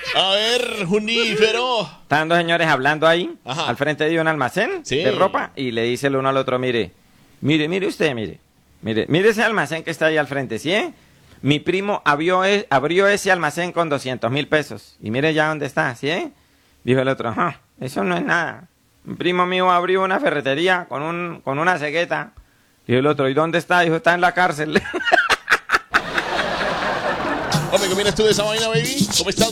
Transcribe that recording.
A ver, Junífero. Estaban dos señores hablando ahí, Ajá. al frente de un almacén Sí. de ropa, y le dice el uno al otro, mire usted, mire ese almacén que está ahí al frente, ¿sí? Mi primo abrió ese almacén con 200.000 pesos, y mire ya dónde está, ¿sí? Dijo el otro, eso no es nada. Un primo mío abrió una ferretería con una cegueta. Dijo el otro, ¿y dónde está? Dijo, está en la cárcel. Hombre, ¿qué opinas tú de esa vaina, baby? ¿Cómo estás?